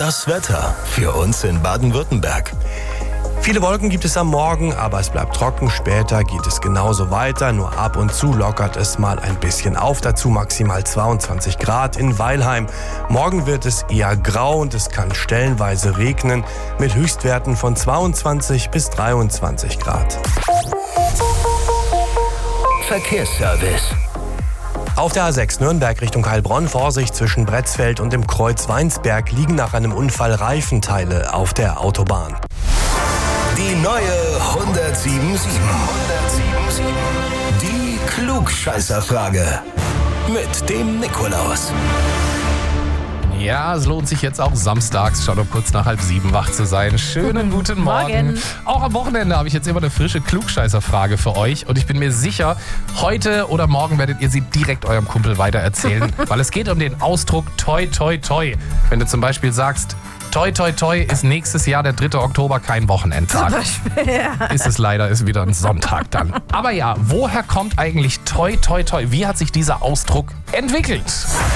Das Wetter für uns in Baden-Württemberg. Viele Wolken gibt es am Morgen, aber es bleibt trocken. Später geht es genauso weiter. Nur ab und zu lockert es mal ein bisschen auf. Dazu maximal 22 Grad in Weilheim. Morgen wird es eher grau und es kann stellenweise regnen mit Höchstwerten von 22 bis 23 Grad. Verkehrsservice. Auf der A6 Nürnberg Richtung Heilbronn, Vorsicht zwischen Bretzfeld und dem Kreuz Weinsberg, liegen nach einem Unfall Reifenteile auf der Autobahn. Die neue 107.7. Die Klugscheißerfrage mit dem Nikolaus. Ja, es lohnt sich jetzt auch samstags schon um kurz nach 6:30 wach zu sein. Schönen guten Morgen. Auch am Wochenende habe ich jetzt immer eine frische Klugscheißerfrage für euch. Und ich bin mir sicher, heute oder morgen werdet ihr sie direkt eurem Kumpel weitererzählen. Weil es geht um den Ausdruck toi toi toi. Wenn du zum Beispiel sagst, toi toi toi ist nächstes Jahr der 3. Oktober kein Wochenendtag. Zum Beispiel, ja. Ist es leider, ist wieder ein Sonntag dann. Aber ja, woher kommt eigentlich toi toi toi? Wie hat sich dieser Ausdruck entwickelt?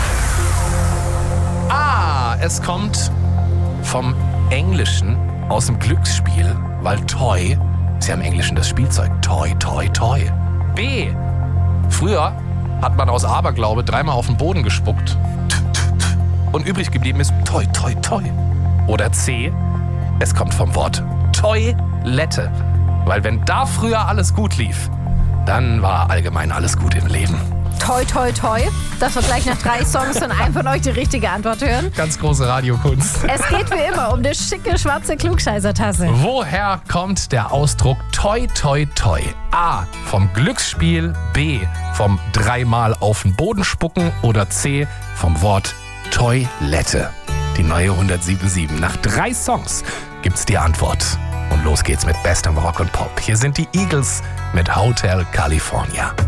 Es kommt vom Englischen aus dem Glücksspiel, weil Toy ist ja im Englischen das Spielzeug. Toy, Toy, Toy. B. Früher hat man aus Aberglaube 3-mal auf den Boden gespuckt und übrig geblieben ist Toy, Toy, Toy. Oder C. Es kommt vom Wort Toilette, weil wenn da früher alles gut lief, dann war allgemein alles gut im Leben. Toi, toi, toi. Dass wir gleich nach 3 Songs von einem von euch die richtige Antwort hören. Ganz große Radiokunst. Es geht wie immer um eine schicke, schwarze Klugscheißertasse. Woher kommt der Ausdruck toi, toi, toi? A. Vom Glücksspiel. B. Vom 3-mal auf den Boden spucken. Oder C. Vom Wort Toilette. Die neue 107.7. Nach 3 Songs gibt's die Antwort. Und los geht's mit bestem Rock und Pop. Hier sind die Eagles mit Hotel California.